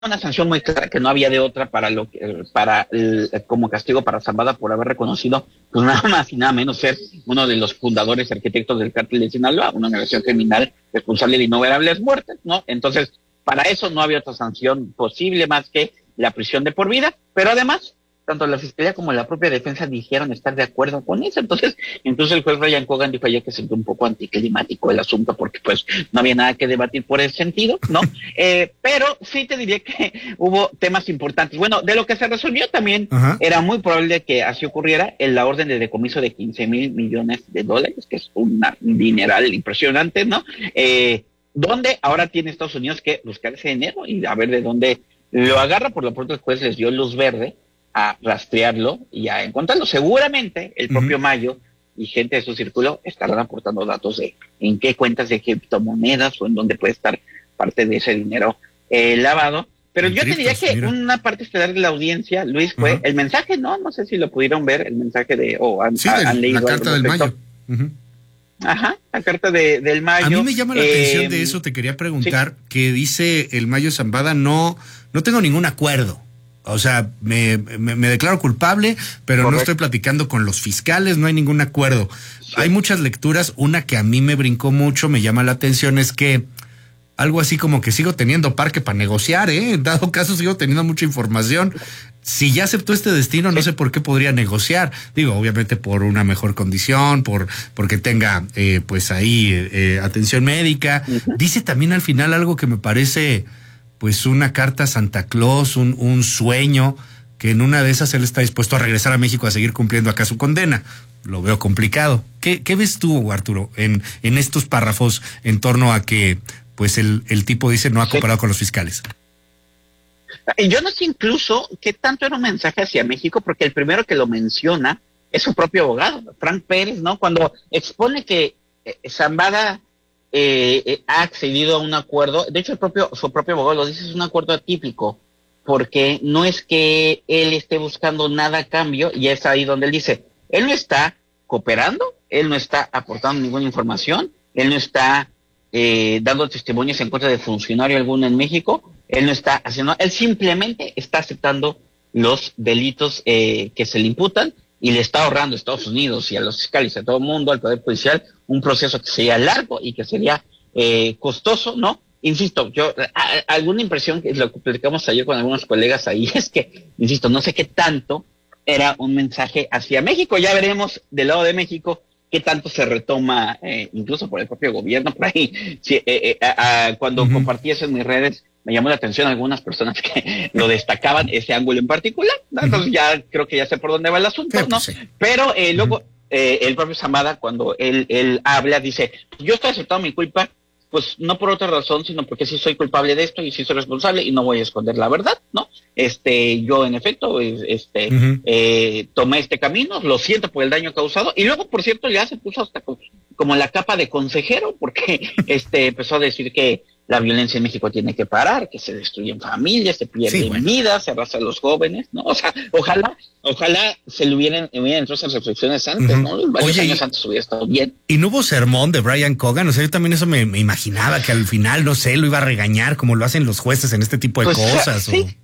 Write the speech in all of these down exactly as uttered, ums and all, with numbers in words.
una sanción muy clara, que no había de otra para lo que, para el, como castigo para Zambada por haber reconocido, pues nada más y nada menos ser uno de los fundadores arquitectos del cártel de Sinaloa, una organización criminal responsable de innumerables muertes, ¿no? Entonces, para eso no había otra sanción posible más que la prisión de por vida, pero además, tanto la fiscalía como la propia defensa dijeron estar de acuerdo con eso. Entonces, incluso el juez Ryan Cogan dijo ayer que se sintió un poco anticlimático el asunto porque pues no había nada que debatir por ese sentido, ¿no? eh, pero sí te diría que hubo temas importantes. Bueno, de lo que se resolvió también, Ajá. era muy probable que así ocurriera en la orden de decomiso de quince mil millones de dólares, que es una, un dineral impresionante, ¿no? Eh, donde ahora tiene Estados Unidos que buscar ese dinero y a ver de dónde lo agarra. Por lo pronto el juez les dio luz verde a rastrearlo y a encontrarlo. Seguramente el propio uh-huh. Mayo y gente de su círculo estarán aportando datos de en qué cuentas de criptomonedas o en dónde puede estar parte de ese dinero eh, lavado. Pero en yo criptos, te diría que mira. una parte estelar de la audiencia, Luis, fue uh-huh. el mensaje, ¿no? No sé si lo pudieron ver, el mensaje de... o oh, han, sí, han del, leído la carta del Mayo. Uh-huh. Ajá, la carta de, del Mayo. A mí me llama la eh, atención de eso, te quería preguntar, sí. que dice el Mayo Zambada, no, no tengo ningún acuerdo. O sea, me, me, me declaro culpable, pero Correcto. no estoy platicando con los fiscales, no hay ningún acuerdo. Sí. Hay muchas lecturas, una que a mí me brincó mucho, me llama la atención, es que algo así como que sigo teniendo parque para negociar, ¿eh? En dado caso sigo teniendo mucha información. Si ya aceptó este destino, sí. no sé por qué podría negociar. Digo, obviamente por una mejor condición, por porque tenga eh, pues ahí eh, atención médica. Uh-huh. Dice también al final algo que me parece... pues una carta a Santa Claus, un, un sueño, que en una de esas él está dispuesto a regresar a México a seguir cumpliendo acá su condena. Lo veo complicado. ¿Qué, qué ves tú, Arturo, en, en estos párrafos en torno a que pues el, el tipo dice no ha cooperado sí. con los fiscales? Yo no sé incluso qué tanto era un mensaje hacia México, porque el primero que lo menciona es su propio abogado, Frank Pérez, ¿no? Cuando expone que eh, Zambada... Eh, eh, ha accedido a un acuerdo, de hecho el propio su propio abogado lo dice, es un acuerdo atípico, porque no es que él esté buscando nada a cambio, y es ahí donde él dice, él no está cooperando, él no está aportando ninguna información, él no está eh, dando testimonios en contra de funcionario alguno en México, él no está haciendo, él simplemente está aceptando los delitos eh, que se le imputan, y le está ahorrando a Estados Unidos y a los fiscales, a todo el mundo, al Poder Judicial, un proceso que sería largo y que sería eh, costoso, ¿no? Insisto, yo, a, alguna impresión, que lo que platicamos ayer con algunos colegas ahí, es que, insisto, no sé qué tanto era un mensaje hacia México. Ya veremos del lado de México qué tanto se retoma, eh, incluso por el propio gobierno, por ahí. Sí, eh, eh, a, a, cuando uh-huh. compartí eso en mis redes, me llamó la atención algunas personas que lo destacaban, ese ángulo en particular, ¿no? Entonces uh-huh. ya creo que ya sé por dónde va el asunto, sí, ¿no? Pues sí. Pero eh, luego, uh-huh. eh, el propio Zambada, cuando él, él habla, dice, yo estoy aceptando mi culpa, pues no por otra razón, sino porque sí soy culpable de esto y sí soy responsable y no voy a esconder la verdad, ¿no? Este, yo en efecto, este, uh-huh. eh, tomé este camino, lo siento por el daño causado, y luego, por cierto, ya se puso hasta como, como la capa de consejero, porque este empezó a decir que la violencia en México tiene que parar, que se destruyen familias, se pierden sí, bueno. vidas, se arrasa a los jóvenes, ¿no? O sea, ojalá, ojalá se le hubieran, hubieran hecho esas reflexiones antes, uh-huh. ¿no? Varios Oye, años antes hubiera estado bien. ¿Y no hubo sermón de Ryan Cogan? O sea, yo también eso me, me imaginaba, que al final, no sé, lo iba a regañar como lo hacen los jueces en este tipo de pues, cosas. Sí. O...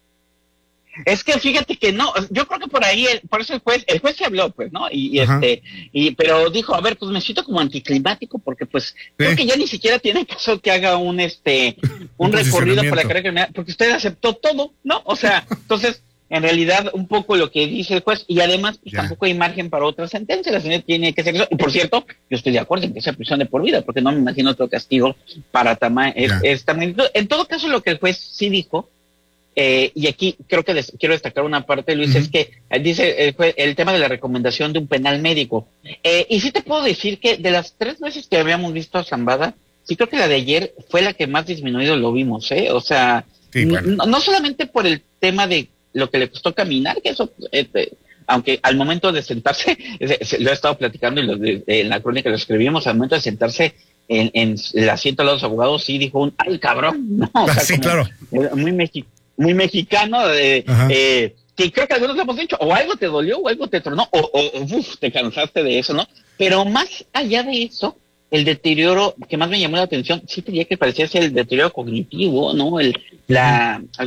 Es que fíjate que no, yo creo que por ahí, por eso el juez, el juez se habló, pues, ¿no? Y, y este, y, pero dijo, a ver, pues me siento como anticlimático, porque pues, ¿sí? creo que ya ni siquiera tiene caso que haga un, este, un, un recorrido por la carrera criminal, porque usted aceptó todo, ¿no? O sea, entonces, en realidad, un poco lo que dice el juez, y además, pues ya. tampoco hay margen para otra sentencia, la señora tiene que hacer eso, y por cierto, yo estoy de acuerdo en que sea prisión de por vida, porque no me imagino otro castigo para tama, es, esta magnitud. En todo caso, lo que el juez sí dijo, Eh, y aquí creo que des, quiero destacar una parte, Luis, uh-huh. es que eh, dice el, el tema de la recomendación de un penal médico. Eh, y sí te puedo decir que de las tres veces que habíamos visto a Zambada, sí creo que la de ayer fue la que más disminuido lo vimos, ¿eh? O sea, sí, bueno. no, no solamente por el tema de lo que le costó caminar, que eso, eh, eh, aunque al momento de sentarse, eh, se, lo he estado platicando y lo de, eh, en la crónica lo escribimos, al momento de sentarse en, en el asiento de los abogados, sí dijo un, ¡ay, cabrón! No, o sea, sí, como, claro. eh, muy mexicano. muy mexicano, de, eh, que creo que algunos lo hemos dicho, o algo te dolió, o algo te tronó, o, o uf, te cansaste de eso, ¿no? Pero más allá de eso, el deterioro que más me llamó la atención, sí te diría que parecía ser el deterioro cognitivo, ¿no? El deterioro cognitivo, ¿no? El, la,